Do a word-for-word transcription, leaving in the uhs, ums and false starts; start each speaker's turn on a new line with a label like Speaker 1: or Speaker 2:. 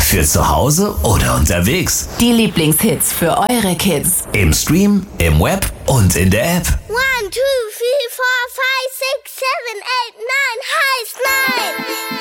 Speaker 1: Für zu Hause oder unterwegs.
Speaker 2: Die Lieblingshits für eure Kids.
Speaker 1: Im Stream, im Web und in der App.
Speaker 3: One, two, three, four, five, six, seven, eight, nine, heißt nein!